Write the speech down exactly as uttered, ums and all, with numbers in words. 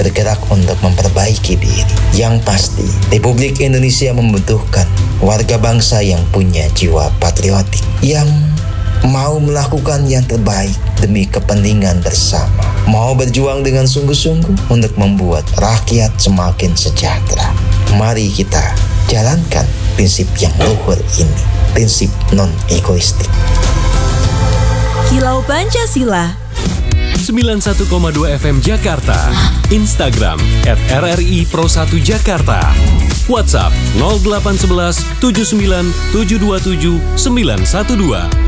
bergerak untuk memperbaiki diri. Yang pasti, Republik Indonesia membutuhkan warga bangsa yang punya jiwa patriotik, yang mau melakukan yang terbaik demi kepentingan bersama, mau berjuang dengan sungguh-sungguh untuk membuat rakyat semakin sejahtera. Mari kita jalankan prinsip yang luhur ini, prinsip non-egoistik. Kilau Pancasila sembilan puluh satu koma dua F M Jakarta, Instagram at R R I Pro satu Jakarta, WhatsApp nol delapan satu satu tujuh sembilan tujuh dua tujuh sembilan satu dua.